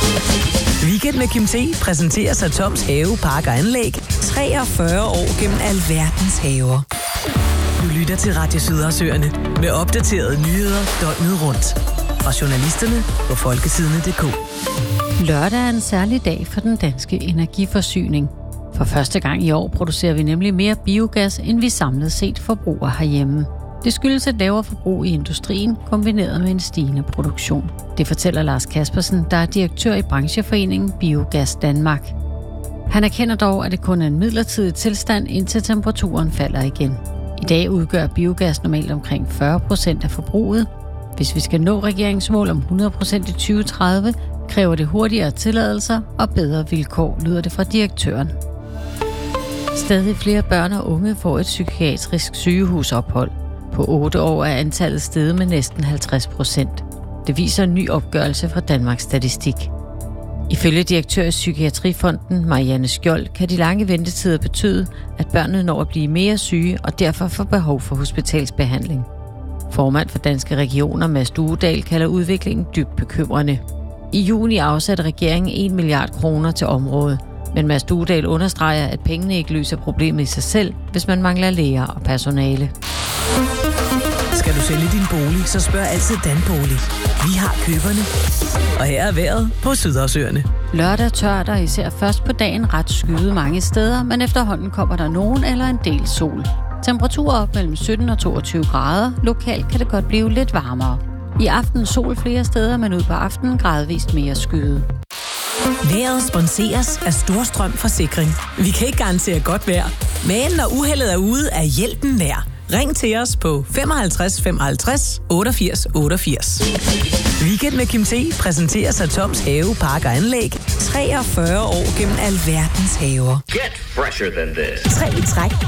Weekend med Kim T præsenteres af Toms Have, Park og Anlæg. 43 år gennem alverdens haver. Du lytter til Radio Sydersøerne med opdaterede nyheder døgnet rundt. Fra journalisterne på folkesidene.dk. Lørdag er en særlig dag for den danske energiforsyning. For første gang i år producerer vi nemlig mere biogas, end vi samlet set forbruger herhjemme. Det skyldes et lavere forbrug i industrien, kombineret med en stigende produktion. Det fortæller Lars Kaspersen, der er direktør i brancheforeningen Biogas Danmark. Han erkender dog, at det kun er en midlertidig tilstand, indtil temperaturen falder igen. I dag udgør biogas normalt omkring 40% af forbruget. Hvis vi skal nå regeringsmål om 100% i 2030, kræver det hurtigere tilladelser og bedre vilkår, lyder det fra direktøren. Stadig flere børn og unge får et psykiatrisk sygehusophold. På 8 år er antallet steget med næsten 50%. Det viser en ny opgørelse fra Danmarks Statistik. Ifølge direktør i Psykiatrifonden, Marianne Skjold, kan de lange ventetider betyde, at børnene når at blive mere syge og derfor får behov for hospitalsbehandling. Formand for Danske Regioner, Mads Duedal, kalder udviklingen dybt bekymrende. I juni afsatte regeringen 1 milliard kroner til området, men Mads Duedal understreger, at pengene ikke løser problemet i sig selv, hvis man mangler læger og personale. Skal du sælge din bolig, så spørg altid Danbolig. Vi har køberne. Og her er vejret på Sydersøerne. Lørdag tørt og især først på dagen ret skyet mange steder, men efterhånden kommer der nogen eller en del sol. Temperaturer op mellem 17 og 22 grader. Lokalt kan det godt blive lidt varmere. I aften sol flere steder, men ud på aftenen gradvist mere skyet. Vejret sponseres af Storstrøm Forsikring. Vi kan ikke garantere godt vejr, men når uheldet er ude, er hjælpen nær. Ring til os på 55 55 88 88. Weekend med Kim T præsenteres af Toms Have, Park og Anlæg. 43 år gennem alverdens haver. Get fresher than this. 3 i træk